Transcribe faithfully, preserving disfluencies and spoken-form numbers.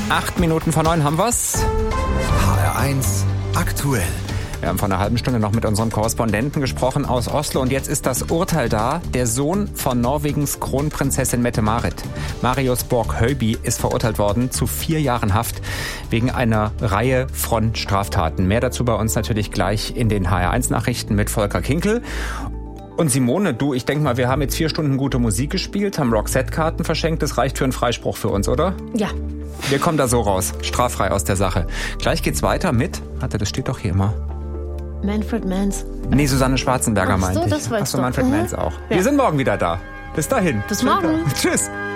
Acht Minuten vor neun haben wir's. H R eins aktuell. Wir haben vor einer halben Stunde noch mit unserem Korrespondenten gesprochen aus Oslo und jetzt ist das Urteil da. Der Sohn von Norwegens Kronprinzessin Mette-Marit, Marius Borg-Høiby, ist verurteilt worden zu vier Jahren Haft wegen einer Reihe von Straftaten. Mehr dazu bei uns natürlich gleich in den H R eins Nachrichten mit Volker Kinkel. Und Simone, du, ich denke mal, wir haben jetzt vier Stunden gute Musik gespielt, haben Roxette-Karten verschenkt. Das reicht für einen Freispruch für uns, oder? Ja. Wir kommen da so raus, straffrei aus der Sache. Gleich geht's weiter mit, warte, das steht doch hier immer. Manfred Mann's. Nee, Susanne Schwarzenberger Ach so, meinte ich. das weißt Ach so, du. Manfred Mhm. Mann's auch. Ja. Wir sind morgen wieder da. Bis dahin. Bis morgen. Tschüss.